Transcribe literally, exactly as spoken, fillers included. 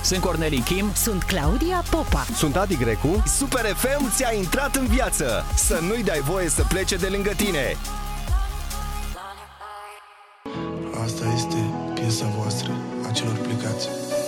Sunt Cornelii Kim. Sunt Claudia Popa. Sunt Adi Grecu. Super F M ți-a intrat în viață. Să nu-i dai voie să plece de lângă tine. Asta este piesa voastră a celor plecați.